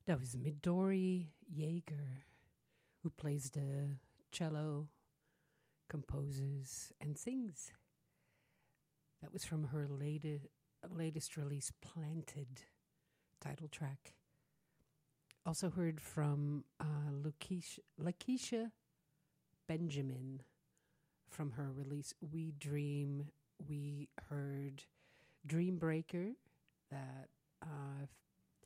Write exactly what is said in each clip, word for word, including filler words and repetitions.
That was Midori Yeager, who plays the cello, composes, and sings. That was from her latest, latest release, Planted, title track. Also heard from uh, Lakeisha, Lakeisha Benjamin from her release, We Dream. We heard Dream Breaker, that uh, f-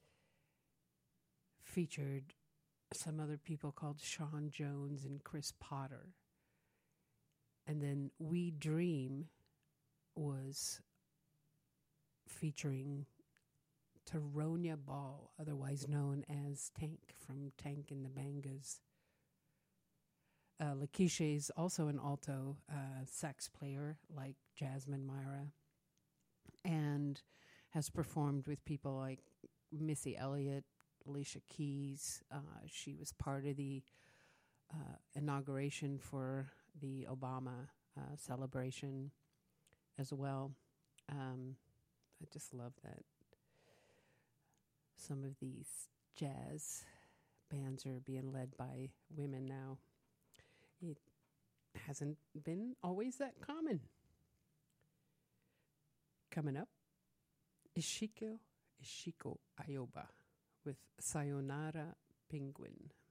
featured some other people called Sean Jones and Chris Potter. And then We Dream was featuring Taronia Ball, otherwise known as Tank from Tank and the Bangas. Uh, Lakeisha is also an alto uh, sax player like Jasmine Myra, and has performed with people like Missy Elliott, Alicia Keys. Uh, she was part of the uh, inauguration for the Obama uh, celebration as well. Um, I just love that some of these jazz bands are being led by women now. It hasn't been always that common. Coming up, Ishiko Ishiko Ayoba with Sayonara Penguin.